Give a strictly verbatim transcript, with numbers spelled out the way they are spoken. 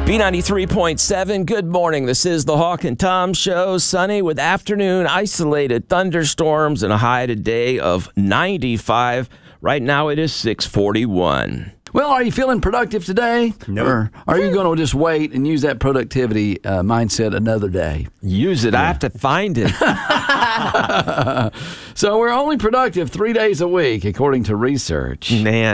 B ninety-three point seven, good morning. This is the Hawk and Tom Show. Sunny with afternoon isolated thunderstorms and a high today of ninety-five. Right now it is six forty-one. Well, are you feeling productive today? No. Or are you going to just wait and use that productivity uh, mindset another day? Use it. Yeah. I have to find it. So we're only productive three days a week, according to research. Man.